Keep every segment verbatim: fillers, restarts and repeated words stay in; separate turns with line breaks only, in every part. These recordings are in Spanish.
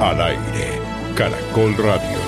Al aire, Caracol Radio.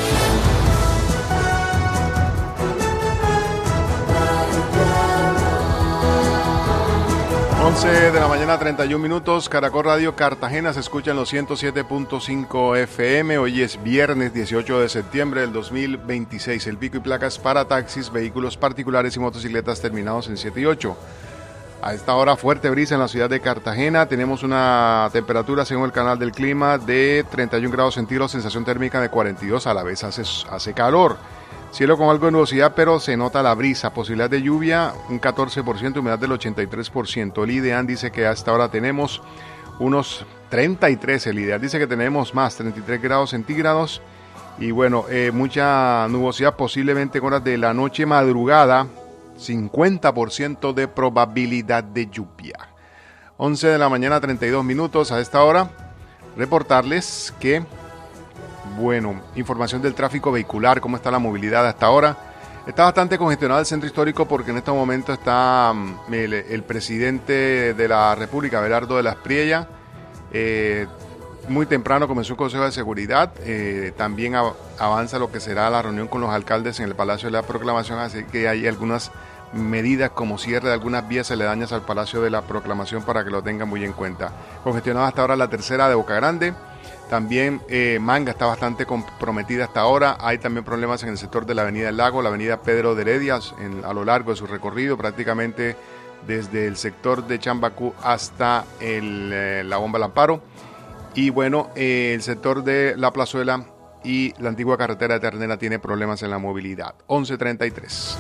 once de la mañana, treinta y un minutos. Caracol Radio Cartagena se escucha en los ciento siete punto cinco F M. Hoy es viernes dieciocho de septiembre del dos mil veintiséis. El pico y placas para taxis, vehículos particulares y motocicletas terminados en siete y ocho. A esta hora, fuerte brisa en la ciudad de Cartagena. Tenemos una temperatura, según el canal del clima, de treinta y un grados centígrados, sensación térmica de cuarenta y dos. A la vez hace, hace calor. Cielo con algo de nubosidad, pero se nota la brisa. Posibilidad de lluvia, un catorce por ciento, humedad del ochenta y tres por ciento. El IDEAN dice que hasta ahora tenemos unos treinta y tres. El IDEAN dice que tenemos más, treinta y tres grados centígrados. Y bueno, eh, mucha nubosidad, posiblemente en horas de la noche madrugada. cincuenta por ciento de probabilidad de lluvia. once de la mañana, treinta y dos minutos. A esta hora, reportarles que, bueno, información del tráfico vehicular, cómo está la movilidad hasta ahora. Está bastante congestionado el centro histórico porque en este momento está um, el, el presidente de la República, Abelardo de las Priella. Eh, muy temprano comenzó un consejo de seguridad. Eh, también av- avanza lo que será la reunión con los alcaldes en el Palacio de la Proclamación, así que hay algunas medidas como cierre de algunas vías aledañas al Palacio de la Proclamación para que lo tengan muy en cuenta. Congestionada hasta ahora la tercera de Boca Grande. También eh, Manga está bastante comprometida hasta ahora. Hay también problemas en el sector de la Avenida del Lago, la Avenida Pedro de Heredia, en, a lo largo de su recorrido, prácticamente desde el sector de Chambacú hasta el, eh, la Bomba del Amparo. Y bueno, eh, el sector de La Plazuela y la antigua carretera de Ternera tiene problemas en la movilidad. once treinta y tres.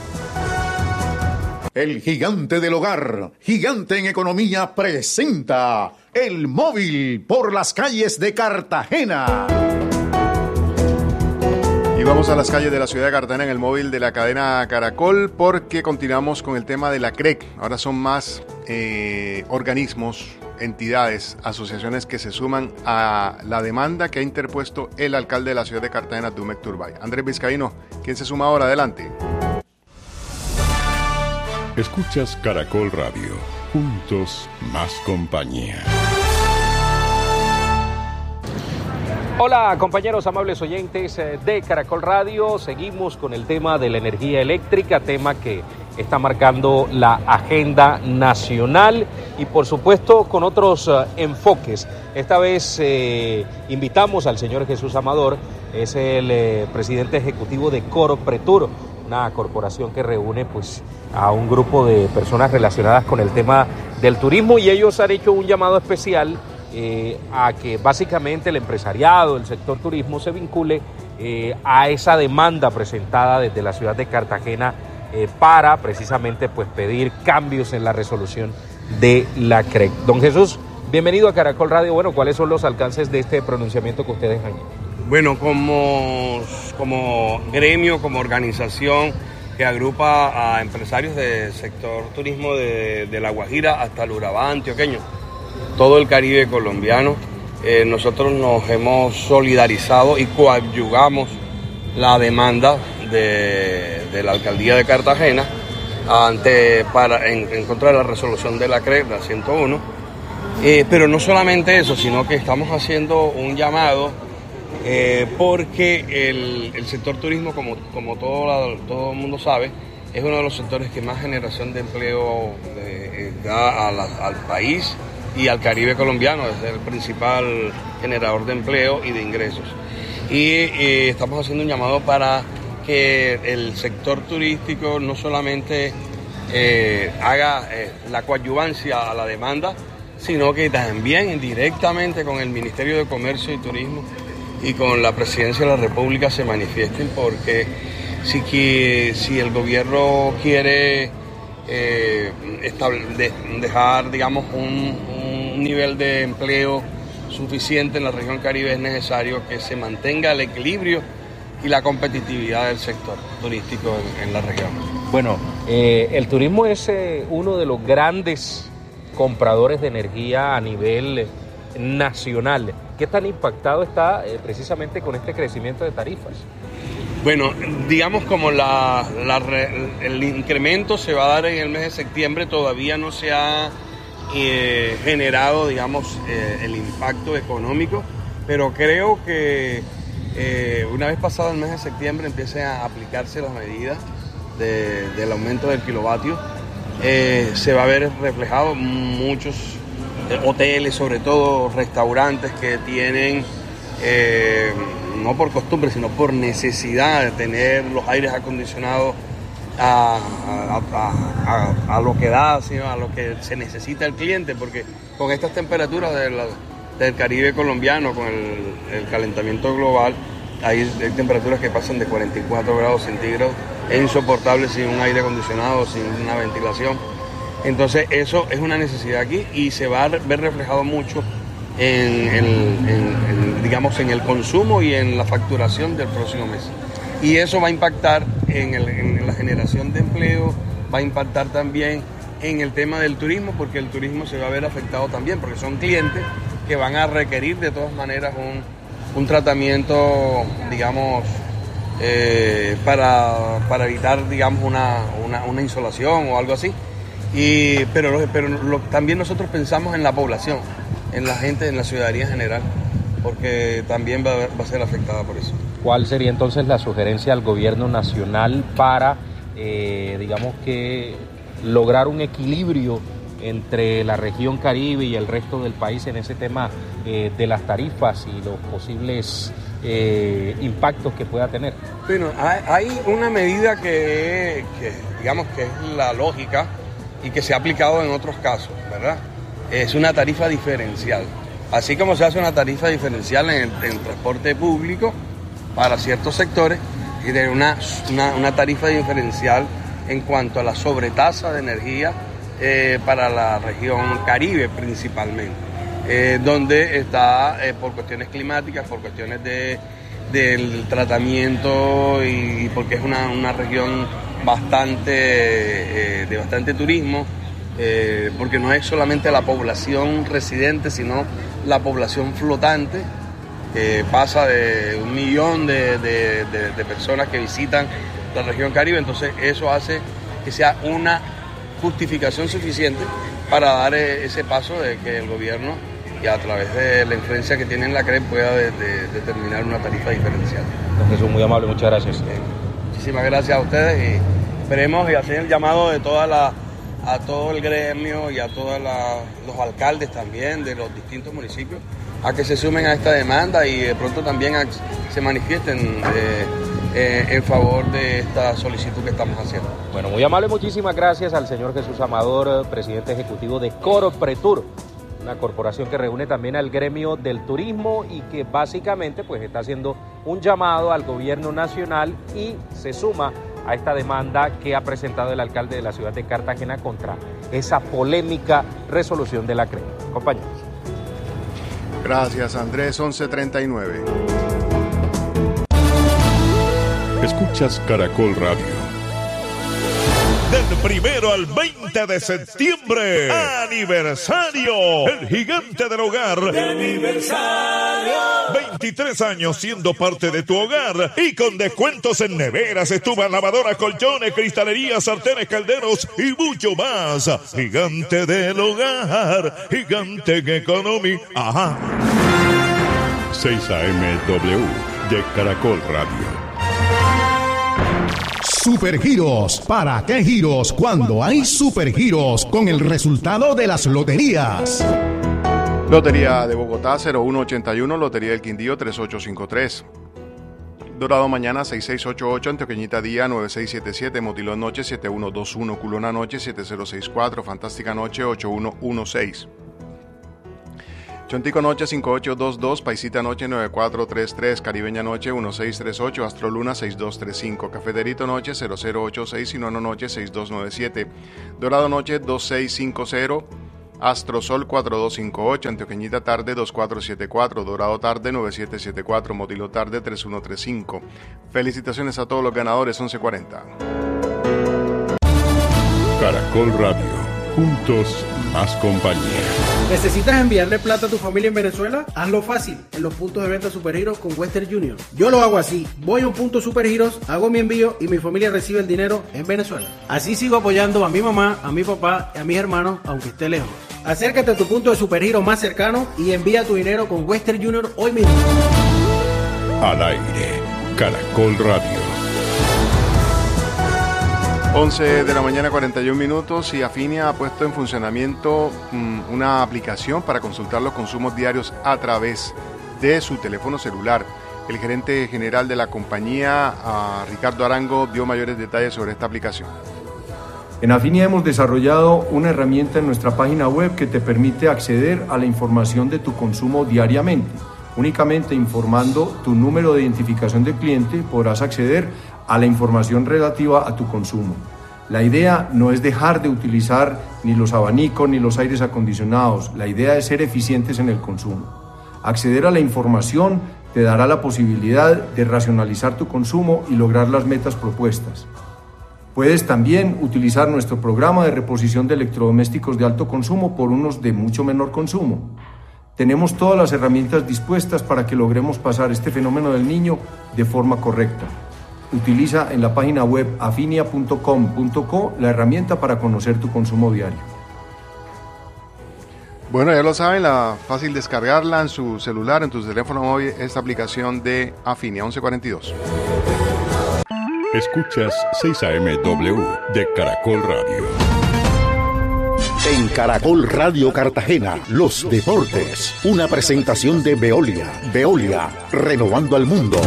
El gigante del hogar, gigante en economía, presenta El Móvil por las calles de Cartagena.
Y vamos a las calles de la ciudad de Cartagena en el móvil de la cadena Caracol porque continuamos con el tema de la C R E C. Ahora son más eh, organismos, entidades, asociaciones que se suman a la demanda que ha interpuesto el alcalde de la ciudad de Cartagena, Dumec Turbay. Andrés Vizcaíno, ¿quién se suma ahora? Adelante.
Escuchas Caracol Radio. Juntos, más compañía.
Hola compañeros amables oyentes de Caracol Radio, seguimos con el tema de la energía eléctrica, tema que está marcando la agenda nacional y por supuesto con otros uh, enfoques. Esta vez eh, invitamos al señor Jesús Amador, es el eh, presidente ejecutivo de Corpretur, una corporación que reúne pues a un grupo de personas relacionadas con el tema del turismo y ellos han hecho un llamado especial Eh, a que básicamente el empresariado, el sector turismo se vincule eh, a esa demanda presentada desde la ciudad de Cartagena eh, para precisamente pues pedir cambios en la resolución de la C R E C. Don Jesús, bienvenido a Caracol Radio. Bueno, ¿cuáles son los alcances de este pronunciamiento que ustedes han hecho?
Bueno, como, como gremio, como organización que agrupa a empresarios del sector turismo de, de La Guajira hasta el Urabá antioqueño, todo el Caribe colombiano, eh, nosotros nos hemos solidarizado y coadyugamos la demanda de, de la alcaldía de Cartagena ante, para, en, en contra de la resolución de la C R E C, la ciento uno, eh, pero no solamente eso, sino que estamos haciendo un llamado eh, porque el, el sector turismo, como, como todo, la, todo el mundo sabe, es uno de los sectores que más generación de empleo eh, da a la, al país y al Caribe colombiano, es el principal generador de empleo y de ingresos. Y eh, estamos haciendo un llamado para que el sector turístico no solamente eh, haga eh, la coadyuvancia a la demanda, sino que también directamente con el Ministerio de Comercio y Turismo y con la Presidencia de la República se manifiesten, porque si, que, si el gobierno quiere eh, estable, de, dejar, digamos, un, un nivel de empleo suficiente en la región Caribe, es necesario que se mantenga el equilibrio y la competitividad del sector turístico en, en la región.
Bueno, eh, el turismo es eh, uno de los grandes compradores de energía a nivel nacional. ¿Qué tan impactado está eh, precisamente con este crecimiento de tarifas?
Bueno, digamos como la, la, el incremento se va a dar en el mes de septiembre, todavía no se ha eh, generado, digamos, eh, el impacto económico, pero creo que eh, una vez pasado el mes de septiembre empiecen a aplicarse las medidas de, del aumento del kilovatio, eh, se va a ver reflejado muchos eh, hoteles, sobre todo restaurantes que tienen, eh, no por costumbre, sino por necesidad de tener los aires acondicionados A, a, a, a, a lo que da, sino a lo que se necesita el cliente, porque con estas temperaturas de la, del Caribe colombiano, con el, el calentamiento global, hay, hay temperaturas que pasan de cuarenta y cuatro grados centígrados, es insoportable sin un aire acondicionado, sin una ventilación. Entonces eso es una necesidad aquí y se va a ver reflejado mucho en, en, en, en, digamos, en el consumo y en la facturación del próximo mes. Y eso va a impactar en, el, en la generación de empleo, va a impactar también en el tema del turismo, porque el turismo se va a ver afectado también, porque son clientes que van a requerir de todas maneras un, un tratamiento, digamos, eh, para, para evitar, digamos, una, una, una insolación o algo así. Y, pero pero lo, también nosotros pensamos en la población, en la gente, en la ciudadanía en general, porque también va, va a ser afectada por eso.
¿Cuál sería entonces la sugerencia al gobierno nacional para, eh, digamos que, lograr un equilibrio entre la región Caribe y el resto del país en ese tema eh, de las tarifas y los posibles eh, impactos que pueda tener?
Bueno, hay, hay una medida que, que, digamos que es la lógica y que se ha aplicado en otros casos, ¿verdad? Es una tarifa diferencial. Así como se hace una tarifa diferencial en el, en el transporte público, para ciertos sectores, y de una, una, una tarifa diferencial en cuanto a la sobretasa de energía eh, para la región Caribe principalmente, eh, donde está eh, por cuestiones climáticas, por cuestiones de, del tratamiento y, y porque es una, una región bastante eh, de bastante turismo, eh, porque no es solamente la población residente, sino la población flotante, que pasa de un millón de, de, de, de personas que visitan la región Caribe. Entonces eso hace que sea una justificación suficiente para dar ese paso de que el gobierno, y a través de la influencia que tiene en la C R E pueda de, de, determinar una tarifa diferencial.
Don Jesús, muy amable, muchas gracias.
Eh, muchísimas gracias a ustedes y esperemos y hacer el llamado de toda la, a todo el gremio y a todos los alcaldes también de los distintos municipios a que se sumen a esta demanda y de pronto también a, se manifiesten eh, eh, en favor de esta solicitud que estamos haciendo.
Bueno, muy amable, muchísimas gracias al señor Jesús Amador, presidente ejecutivo de Corpretur, una corporación que reúne también al gremio del turismo y que básicamente pues está haciendo un llamado al gobierno nacional y se suma a esta demanda que ha presentado el alcalde de la ciudad de Cartagena contra esa polémica resolución de la C R E. Compañeros.
Gracias, Andrés. once treinta y nueve.
Escuchas Caracol Radio.
Del primero al veinte de septiembre, aniversario, el gigante del hogar. ¡Aniversario! veintitrés años siendo parte de tu hogar y con descuentos en neveras, estufas, lavadoras, colchones, cristalerías, sartenes, calderos y mucho más. Gigante del hogar, gigante en economía. Ajá.
seis A M W de Caracol Radio.
Supergiros. ¿Para qué giros cuando hay supergiros con el resultado de las loterías?
Lotería de Bogotá cero uno ochenta y uno, Lotería del Quindío tres ocho cinco tres, Dorado mañana seis seis ocho ocho, Antioqueñita día nueve seis siete siete, Motilón noche siete uno dos uno, Culona noche siete cero seis cuatro, Fantástica noche ocho uno uno seis. Chontico noche cinco ocho dos dos, Paisita noche nueve cuatro tres tres, Caribeña noche uno seis tres ocho, Astroluna seis dos tres cinco, Cafeterito noche cero cero ocho seis, Sinono noche seis dos nueve siete, Dorado noche dos seis cinco cero, Astrosol cuatro dos cinco ocho, Antioqueñita tarde dos cuatro siete cuatro, Dorado tarde nueve siete siete cuatro, Motilo tarde tres uno tres cinco. Felicitaciones a todos los ganadores. Once cuarenta.
Caracol Radio. Juntos, más compañía.
¿Necesitas enviarle plata a tu familia en Venezuela? Hazlo fácil en los puntos de venta Supergiros con Western Union. Yo lo hago así. Voy a un punto Supergiros, hago mi envío y mi familia recibe el dinero en Venezuela. Así sigo apoyando a mi mamá, a mi papá y a mis hermanos, aunque esté lejos. Acércate a tu punto de Supergiros más cercano y envía tu dinero con Western Junior hoy mismo.
Al aire, Caracol Radio.
once de la mañana, cuarenta y un minutos, y Afinia ha puesto en funcionamiento mmm, una aplicación para consultar los consumos diarios a través de su teléfono celular. El gerente general de la compañía, uh, Ricardo Arango, dio mayores detalles sobre esta aplicación.
En Afinia hemos desarrollado una herramienta en nuestra página web que te permite acceder a la información de tu consumo diariamente. Únicamente informando tu número de identificación de cliente podrás acceder a la información relativa a tu consumo. La idea no es dejar de utilizar ni los abanicos ni los aires acondicionados. La idea es ser eficientes en el consumo. Acceder a la información te dará la posibilidad de racionalizar tu consumo y lograr las metas propuestas. Puedes también utilizar nuestro programa de reposición de electrodomésticos de alto consumo por unos de mucho menor consumo. Tenemos todas las herramientas dispuestas para que logremos pasar este fenómeno del niño de forma correcta. Utiliza en la página web afinia punto com punto co la herramienta para conocer tu consumo diario.
Bueno, ya lo saben, la fácil descargarla en su celular, en tu teléfono móvil, esta aplicación de Afinia. once cuarenta y dos.
Escuchas seis A M W de Caracol Radio.
En Caracol Radio Cartagena, los deportes. Una presentación de Veolia. Veolia, renovando al mundo.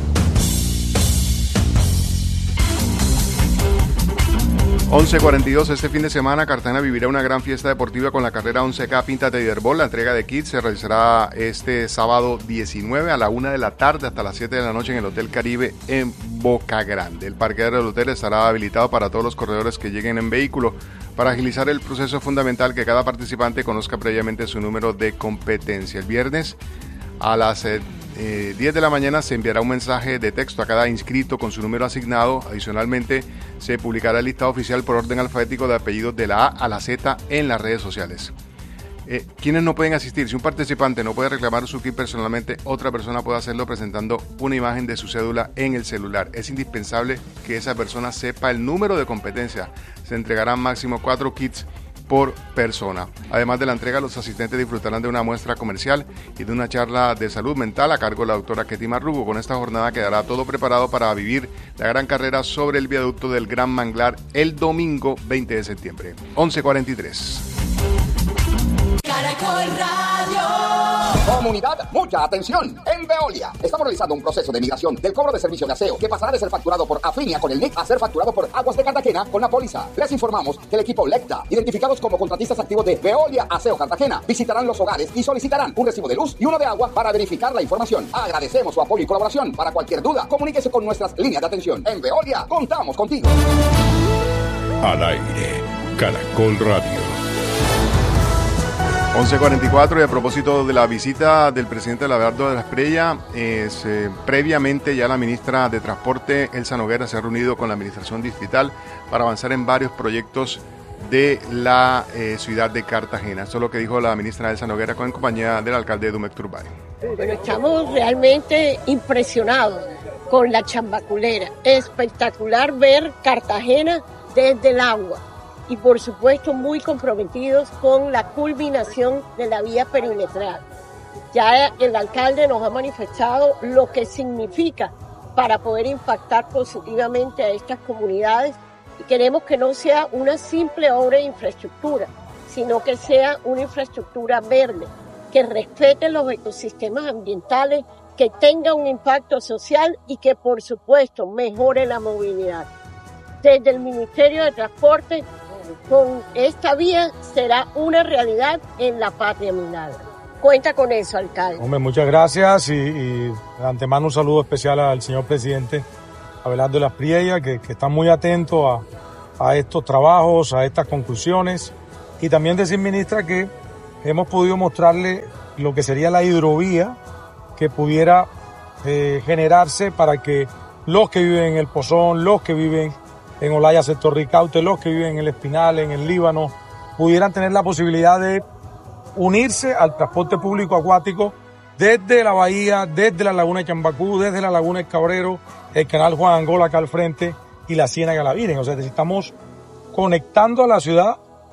once cuarenta y dos, este fin de semana Cartagena vivirá una gran fiesta deportiva con la carrera once K Píntate y Verbol. La entrega de kits se realizará este sábado diecinueve a la una de la tarde hasta las siete de la noche en el Hotel Caribe en Boca Grande. El parqueadero del hotel estará habilitado para todos los corredores que lleguen en vehículo. Para agilizar el proceso es fundamental que cada participante conozca previamente su número de competencia. El viernes a las eh, Eh, diez de la mañana se enviará un mensaje de texto a cada inscrito con su número asignado. Adicionalmente, se publicará el listado oficial por orden alfabético de apellidos de la A a la Z en las redes sociales. Eh, ¿Quiénes no pueden asistir? Si un participante no puede reclamar su kit personalmente, otra persona puede hacerlo presentando una imagen de su cédula en el celular. Es indispensable que esa persona sepa el número de competencia. Se entregarán máximo cuatro kits por persona. Además de la entrega, los asistentes disfrutarán de una muestra comercial y de una charla de salud mental a cargo de la doctora Ketty Marrugo. Con esta jornada quedará todo preparado para vivir la gran carrera sobre el viaducto del Gran Manglar el domingo veinte de septiembre. once cuarenta y tres.
Caracol Radio.
Comunidad, mucha atención. En Veolia estamos realizando un proceso de migración del cobro de servicio de aseo que pasará de ser facturado por Afinia con el N I C a ser facturado por Aguas de Cartagena con la póliza. Les informamos que el equipo Lecta, identificados como contratistas activos de Veolia Aseo Cartagena, visitarán los hogares y solicitarán un recibo de luz y uno de agua para verificar la información. Agradecemos su apoyo y colaboración. Para cualquier duda, comuníquese con nuestras líneas de atención. En Veolia, contamos contigo.
Al aire, Caracol Radio.
once cuarenta y cuatro, y a propósito de la visita del presidente Abelardo de la Espriella, es, eh, previamente ya la ministra de Transporte, Elsa Noguera, se ha reunido con la administración distrital para avanzar en varios proyectos de la eh, ciudad de Cartagena. Esto es lo que dijo la ministra Elsa Noguera en compañía del alcalde Dumek Turbay.
Bueno, estamos realmente impresionados con la chambaculera. Espectacular ver Cartagena desde el agua. Y por supuesto muy comprometidos con la culminación de la vía perimetral. Ya el alcalde nos ha manifestado lo que significa para poder impactar positivamente a estas comunidades y queremos que no sea una simple obra de infraestructura, sino que sea una infraestructura verde, que respete los ecosistemas ambientales, que tenga un impacto social y que por supuesto mejore la movilidad. Desde el Ministerio de Transporte, con esta vía será una realidad en la patria minada. Cuenta con eso, alcalde.
Hombre, muchas gracias y, y de antemano un saludo especial al señor presidente Abelardo de la Espriella, que, que está muy atento a, a estos trabajos, a estas conclusiones. Y también decir, ministra, que hemos podido mostrarle lo que sería la hidrovía que pudiera eh, generarse para que los que viven en el Pozón, los que viven en Olaya, sector Ricaute, los que viven en el Espinal, en el Líbano, pudieran tener la posibilidad de unirse al transporte público acuático desde la bahía, desde la laguna de Chambacú, desde la laguna de Cabrero, el canal Juan Angola acá al frente y la Ciénaga La Virgen. O sea, estamos conectando a la ciudad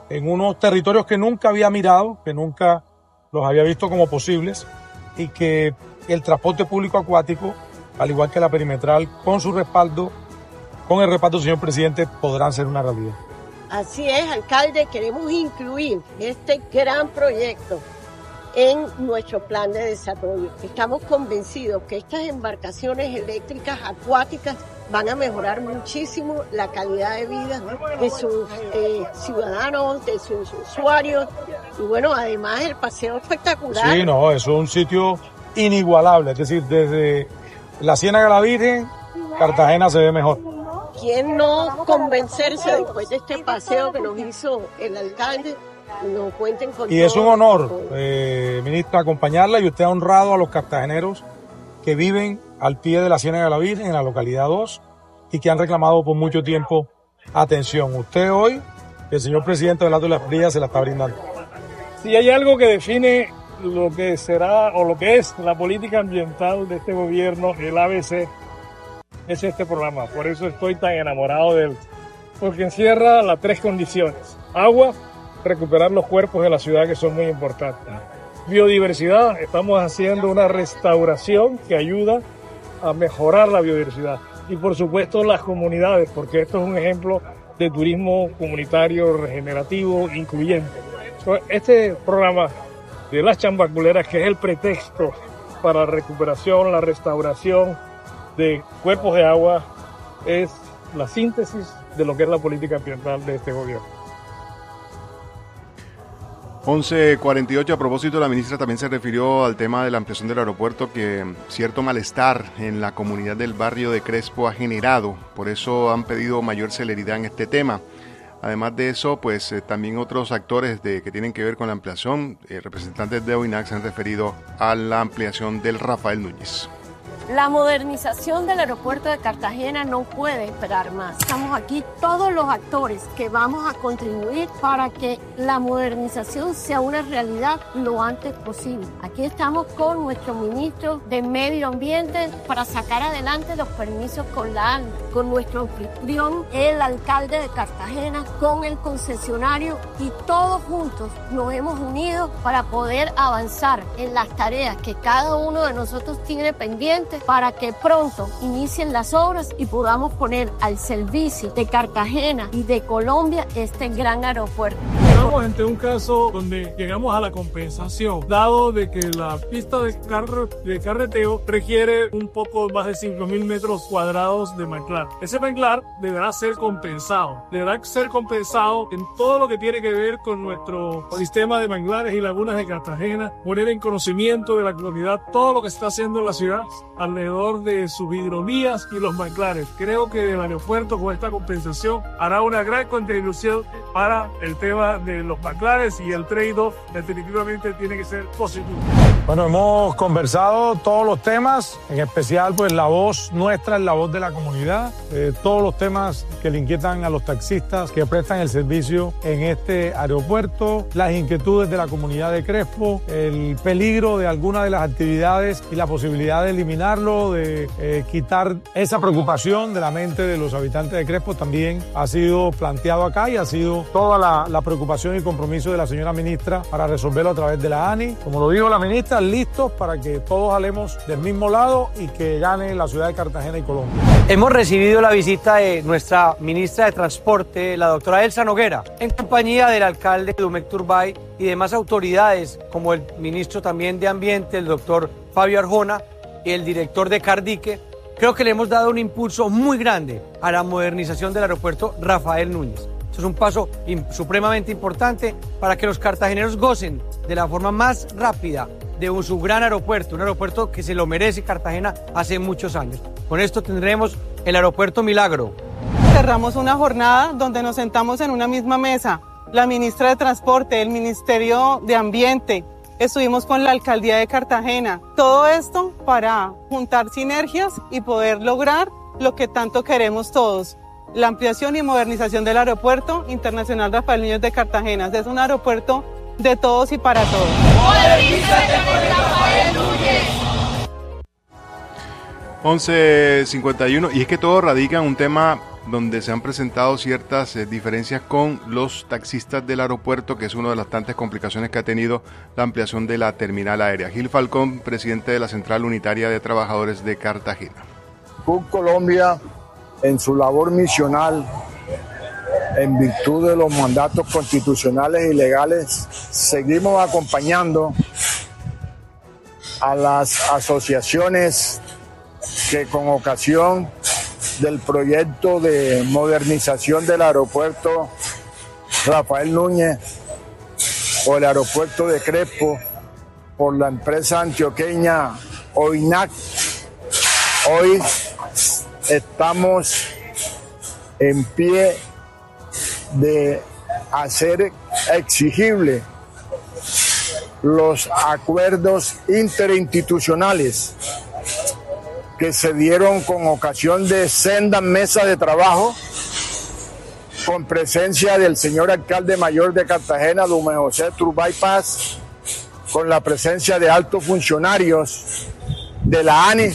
en unos territorios que nunca había mirado, que nunca los había visto como posibles, y que el transporte público acuático, al igual que la perimetral, con su respaldo, con el respaldo del señor presidente, podrán ser una realidad.
Así es, alcalde, queremos incluir este gran proyecto en nuestro plan de desarrollo. Estamos convencidos que estas embarcaciones eléctricas acuáticas van a mejorar muchísimo la calidad de vida de sus eh, ciudadanos, de sus usuarios, y bueno, además el paseo espectacular.
Sí, no, es un sitio inigualable, es decir, desde la Ciénaga de la Virgen, Cartagena se ve mejor.
¿Quién no convencerse después de este paseo que nos hizo el alcalde? No cuenten con
y es un honor, eh, ministra, acompañarla, y usted ha honrado a los cartageneros que viven al pie de la Ciénaga de la Virgen, en la localidad dos, y que han reclamado por mucho tiempo atención. Usted hoy, el señor presidente Abelardo Lasprilla, se la está brindando.
Si hay algo que define lo que será o lo que es la política ambiental de este gobierno, el A B C, es este programa. Por eso estoy tan enamorado de él, porque encierra las tres condiciones: agua, recuperar los cuerpos de la ciudad, que son muy importantes; biodiversidad, estamos haciendo una restauración que ayuda a mejorar la biodiversidad; y por supuesto las comunidades, porque esto es un ejemplo de turismo comunitario, regenerativo, incluyente. Este programa de las chambaculeras, que es el pretexto para la recuperación, la restauración de cuerpos de agua, es la síntesis de lo que es la política ambiental de este gobierno.
once cuarenta y ocho, a propósito, la ministra también se refirió al tema de la ampliación del aeropuerto, que cierto malestar en la comunidad del barrio de Crespo ha generado, por eso han pedido mayor celeridad en este tema. Además de eso, pues eh, también otros actores de, que tienen que ver con la ampliación, eh, representantes de OINAC se han referido a la ampliación del Rafael Núñez.
La modernización del aeropuerto de Cartagena no puede esperar más. Estamos aquí todos los actores que vamos a contribuir para que la modernización sea una realidad lo antes posible. Aquí estamos con nuestro ministro de Medio Ambiente para sacar adelante los permisos con la A N A, con nuestro anfitrión, el alcalde de Cartagena, con el concesionario, y todos juntos nos hemos unido para poder avanzar en las tareas que cada uno de nosotros tiene pendientes, para que pronto inicien las obras y podamos poner al servicio de Cartagena y de Colombia este gran aeropuerto.
Estamos ante un caso donde llegamos a la compensación, dado de que la pista de, car- de carreteo requiere un poco más de cinco mil metros cuadrados de manglar. Ese manglar deberá ser compensado, deberá ser compensado en todo lo que tiene que ver con nuestro sistema de manglares y lagunas de Cartagena, poner en conocimiento de la comunidad todo lo que se está haciendo en la ciudad alrededor de sus hidrovías y los manglares. Creo que el aeropuerto, con esta compensación, hará una gran contribución para el tema de los manglares, y el trade-off definitivamente tiene que ser positivo.
Bueno, hemos conversado todos los temas, en especial pues la voz nuestra es la voz de la comunidad, eh, todos los temas que le inquietan a los taxistas que prestan el servicio en este aeropuerto, las inquietudes de la comunidad de Crespo, el peligro de algunas de las actividades y la posibilidad de eliminarlo, de eh, quitar esa preocupación de la mente de los habitantes de Crespo, también ha sido planteado acá, y ha sido toda la, la preocupación y compromiso de la señora ministra para resolverlo a través de la A N I. Como lo dijo la ministra, listos para que todos jalemos del mismo lado y que gane la ciudad de Cartagena y Colombia.
Hemos recibido la visita de nuestra ministra de Transporte, la doctora Elsa Noguera, en compañía del alcalde Dumec Turbay y demás autoridades, como el ministro también de Ambiente, el doctor Fabio Arjona, y el director de Cardique. Creo que le hemos dado un impulso muy grande a la modernización del aeropuerto Rafael Núñez. Esto es un paso supremamente importante para que los cartageneros gocen de la forma más rápida de un, su gran aeropuerto, un aeropuerto que se lo merece Cartagena hace muchos años. Con esto tendremos el aeropuerto Milagro.
Cerramos una jornada donde nos sentamos en una misma mesa, la ministra de Transporte, el Ministerio de Ambiente, estuvimos con la Alcaldía de Cartagena. Todo esto para juntar sinergias y poder lograr lo que tanto queremos todos: la ampliación y modernización del Aeropuerto Internacional Rafael Núñez de Cartagena. Es un aeropuerto de todos y para todos.
¡Modernízate por Rafael Núñez!
once cincuenta y uno, y es que todo radica en un tema donde se han presentado ciertas eh, diferencias con los taxistas del aeropuerto, que es una de las tantas complicaciones que ha tenido la ampliación de la terminal aérea. Gil Falcón, presidente de la Central Unitaria de Trabajadores de Cartagena.
C U C Colombia, en su labor misional, en virtud de los mandatos constitucionales y legales, seguimos acompañando a las asociaciones que con ocasión del proyecto de modernización del aeropuerto Rafael Núñez o el aeropuerto de Crespo por la empresa antioqueña OINAC, hoy estamos en pie de hacer exigible los acuerdos interinstitucionales que se dieron con ocasión de sendas mesas de trabajo con presencia del señor alcalde mayor de Cartagena, don José Turbay Paz, con la presencia de altos funcionarios de la ANI,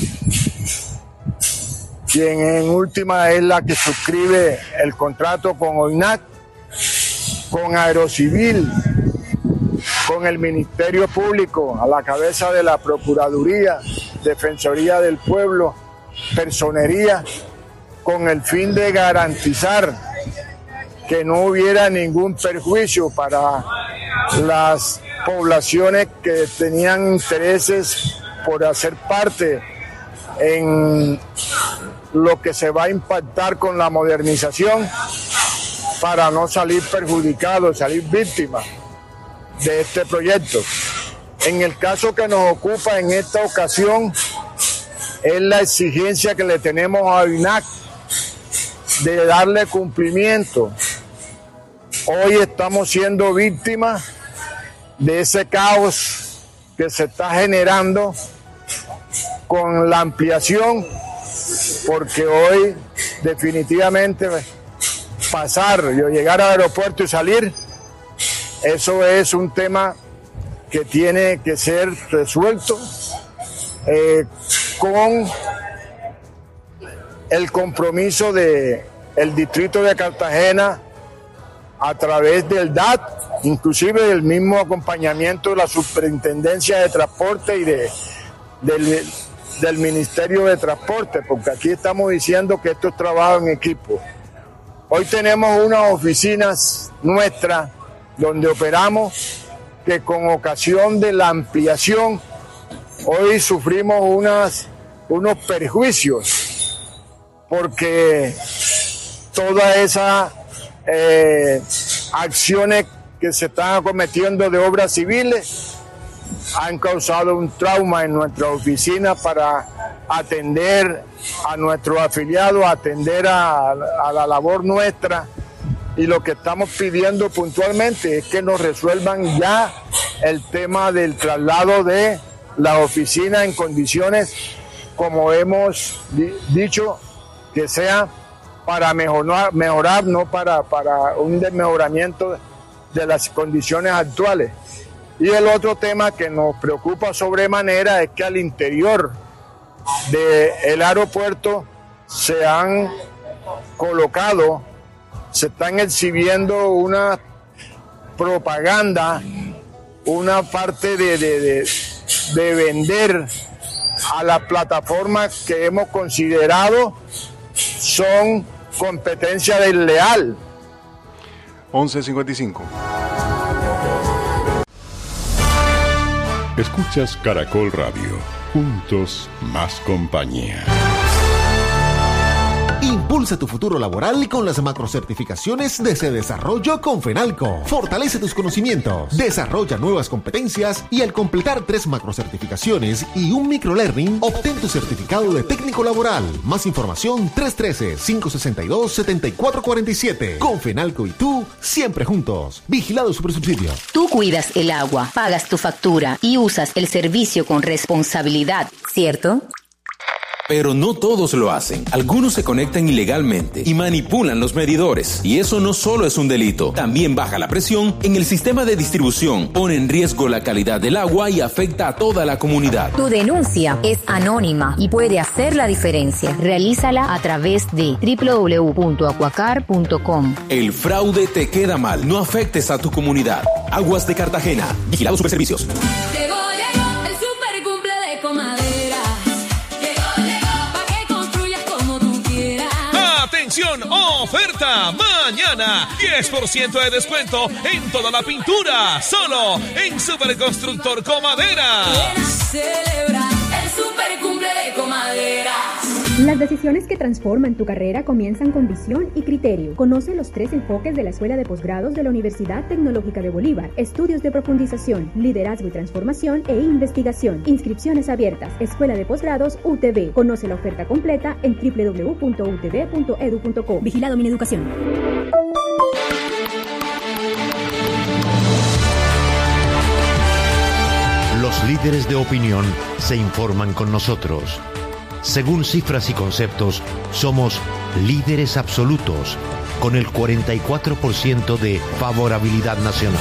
quien en última es la que suscribe el contrato con OINAC, con Aerocivil, con el Ministerio Público a la cabeza de la Procuraduría, Defensoría del Pueblo, Personería, con el fin de garantizar que no hubiera ningún perjuicio para las poblaciones que tenían intereses por hacer parte en lo que se va a impactar con la modernización, para no salir perjudicados, salir víctimas de este proyecto. En el caso que nos ocupa en esta ocasión es la exigencia que le tenemos a OINAC de darle cumplimiento. Hoy estamos siendo víctimas de ese caos que se está generando con la ampliación, porque hoy definitivamente pasar o llegar al aeropuerto y salir, eso es un tema que tiene que ser resuelto eh, con el compromiso de el distrito de Cartagena a través del D A T, inclusive del mismo acompañamiento de la Superintendencia de Transporte y de, del, del Ministerio de Transporte, porque aquí estamos diciendo que esto es trabajo en equipo. Hoy tenemos unas oficinas nuestras donde operamos, que con ocasión de la ampliación hoy sufrimos unas, unos perjuicios, porque todas esas eh, acciones que se están acometiendo de obras civiles han causado un trauma en nuestra oficina para atender a nuestros afiliados, atender a, a la labor nuestra. Y lo que estamos pidiendo puntualmente es que nos resuelvan ya el tema del traslado de la oficina en condiciones, como hemos di- dicho, que sea para mejorar, mejorar no para, para un desmejoramiento de las condiciones actuales. Y el otro tema que nos preocupa sobremanera es que al interior del aeropuerto se han colocado, se están exhibiendo una propaganda, una parte de, de, de, de vender a las plataformas que hemos considerado son competencia desleal.
once cincuenta y cinco.
Escuchas Caracol Radio. Juntos más compañía.
Impulsa tu futuro laboral con las macrocertificaciones de Se Desarrollo con Fenalco. Fortalece tus conocimientos, desarrolla nuevas competencias y al completar tres macrocertificaciones y un microlearning, obtén tu certificado de técnico laboral. Más información tres uno tres, cinco seis dos, siete cuatro cuatro siete. Con Fenalco y tú, siempre juntos. Vigilado Supersubsidio.
Tú cuidas el agua, pagas tu factura y usas el servicio con responsabilidad, ¿cierto? Pero no todos lo hacen. Algunos se conectan ilegalmente y manipulan los medidores. Y eso no solo es un delito, también baja la presión en el sistema de distribución, pone en riesgo la calidad del agua y afecta a toda la comunidad.
Tu denuncia es anónima y puede hacer la diferencia. Realízala a través de doble u doble u doble u punto acuacar punto com.
El fraude te queda mal. No afectes a tu comunidad. Aguas de Cartagena. Vigilado Superservicios.
Llegó, llegó el super cumple de Comadera. Llegó, llegó pa' que construyas como tú quieras.
¡Atención! ¡Oferta! Mañana diez por ciento de descuento en toda la pintura. Solo en Superconstructor Comadera.
Ven a celebrar el super cumple de Comadera.
Las decisiones que transforman tu carrera comienzan con visión y criterio. Conoce los tres enfoques de la Escuela de Posgrados de la Universidad Tecnológica de Bolívar. Estudios de profundización, liderazgo y transformación e investigación. Inscripciones abiertas. Escuela de Posgrados U T B. Conoce la oferta completa en doble u doble u doble u punto u t b punto edu punto co. Vigilado Mineducación.
Los líderes de opinión se informan con nosotros. Según cifras y conceptos, somos líderes absolutos, con el cuarenta y cuatro por ciento de favorabilidad nacional.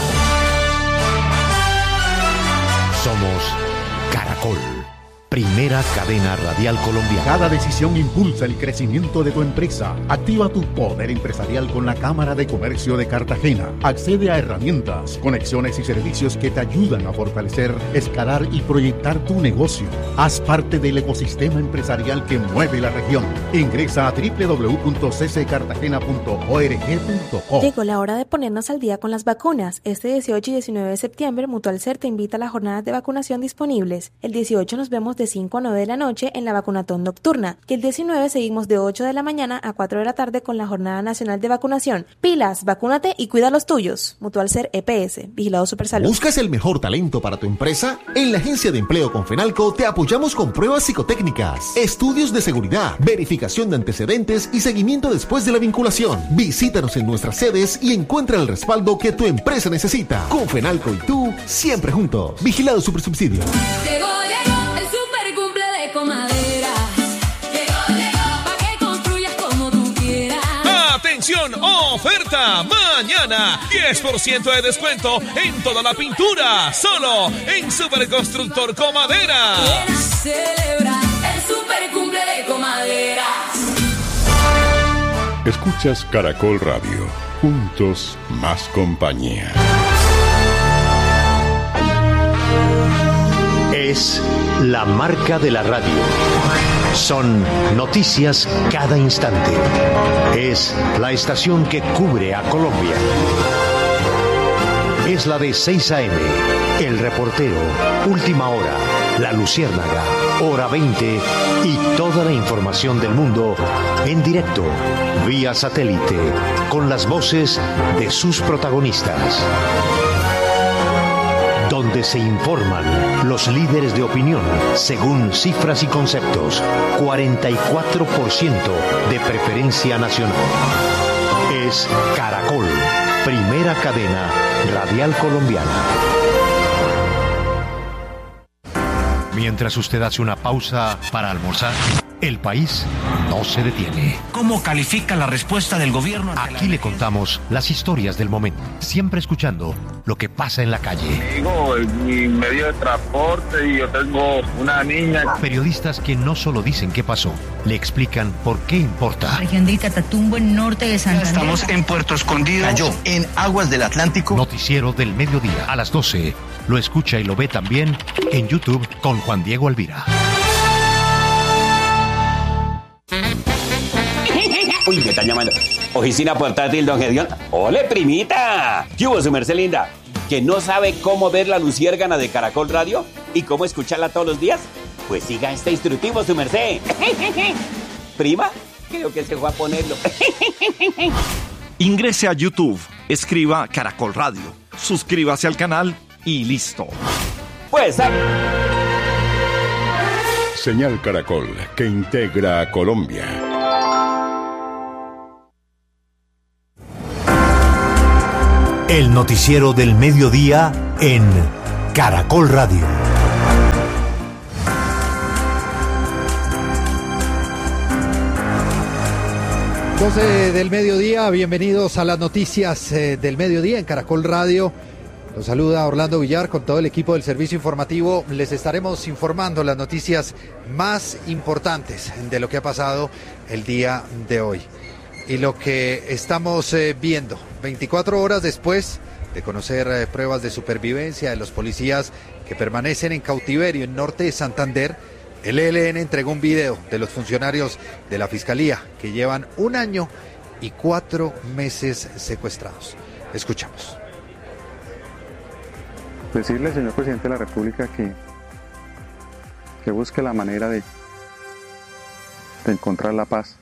Somos Caracol, primera cadena radial colombiana.
Cada decisión impulsa el crecimiento de tu empresa. Activa tu poder empresarial con la Cámara de Comercio de Cartagena. Accede a herramientas, conexiones y servicios que te ayudan a fortalecer, escalar y proyectar tu negocio. Haz parte del ecosistema empresarial que mueve la región. Ingresa a doble u doble u doble u punto c c cartagena punto org punto co.
Llegó la hora de ponernos al día con las vacunas. Este dieciocho y diecinueve de septiembre, Mutualser te invita a las jornadas de vacunación disponibles. El dieciocho nos vemos de cinco a nueve de la noche en la vacunatón nocturna y el diecinueve seguimos de ocho de la mañana a cuatro de la tarde con la Jornada Nacional de Vacunación. Pilas, vacúnate y cuida los tuyos. Mutualser E P S, Vigilado Supersalud.
¿Buscas el mejor talento para tu empresa? En la Agencia de Empleo con Fenalco te apoyamos con pruebas psicotécnicas, estudios de seguridad, verificación de antecedentes y seguimiento después de la vinculación. Visítanos en nuestras sedes y encuentra el respaldo que tu empresa necesita. Con Fenalco y tú, siempre juntos. Vigilado Supersubsidio.
Llegó, llegó el super cumple de Comadera. Llegó, llegó pa' que construyas como tú quieras.
¡Atención! ¡Oferta! Mañana diez por ciento de descuento en toda la pintura. Solo en Superconstructor Comadera.
Ven a celebrar el super cumple de Comadera.
Escuchas Caracol Radio. Juntos más compañía.
Es la marca de la radio. Son noticias cada instante. Es la estación que cubre a Colombia. Es la de seis a eme, El Reportero, Última Hora, La Luciérnaga, Hora veinte y toda la información del mundo en directo, vía satélite, con las voces de sus protagonistas. Donde se informan los líderes de opinión según cifras y conceptos. cuarenta y cuatro por ciento de preferencia nacional. Es Caracol, primera cadena radial colombiana. Mientras usted hace una pausa para almorzar, el país no se detiene.
¿Cómo califica la respuesta del gobierno?
Aquí le contamos las historias del momento, siempre escuchando lo que pasa en la calle.
Digo, mi medio de transporte y yo tengo una niña.
Periodistas que no solo dicen qué pasó, le explican por qué importa.
Región de Catatumbo, en norte de Santander.
Estamos en Puerto Escondido, cayó en aguas del Atlántico.
Noticiero del mediodía, a las doce. Lo escucha y lo ve también en YouTube con Juan Diego Alvira.
Uy, me están llamando. Oficina portátil, don Gedeón. ¡Ole, primita! ¿Qué hubo, su merced linda? ¿Que no sabe cómo ver la luciérgana de Caracol Radio? ¿Y cómo escucharla todos los días? Pues siga este instructivo, su merced. ¿Prima? Creo que se fue a ponerlo.
Ingrese a YouTube, escriba Caracol Radio, suscríbase al canal y listo.
Pues...
Señal Caracol, que integra a Colombia.
El noticiero del mediodía en Caracol Radio.
doce del mediodía, bienvenidos a las noticias eh, del mediodía en Caracol Radio. Los saluda Orlando Villar con todo el equipo del servicio informativo. Les estaremos informando las noticias más importantes de lo que ha pasado el día de hoy. Y lo que estamos eh, viendo, veinticuatro horas después de conocer eh, pruebas de supervivencia de los policías que permanecen en cautiverio en norte de Santander, el E L N entregó un video de los funcionarios de la Fiscalía que llevan un año y cuatro meses secuestrados. Escuchamos.
Decirle, señor presidente de la República, que, que busque la manera de, de encontrar la paz.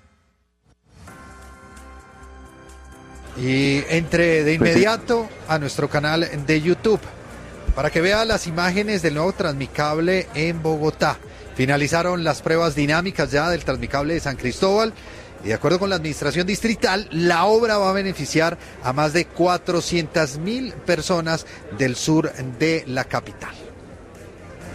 Y entre de inmediato a nuestro canal de YouTube para que vea las imágenes del nuevo Transmicable en Bogotá. Finalizaron las pruebas dinámicas ya del Transmicable de San Cristóbal y de acuerdo con la administración distrital, la obra va a beneficiar a más de cuatrocientas mil personas del sur de la capital.